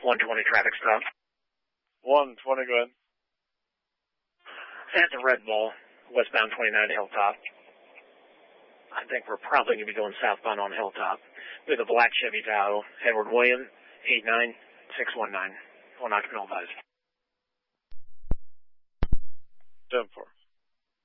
120 traffic stop. 120, go ahead. At the Red Bull, westbound 29 Hilltop. I think we're probably going to be going southbound on Hilltop with a black Chevy Tahoe, Edward William, 89619. One occupant advised. 7-4.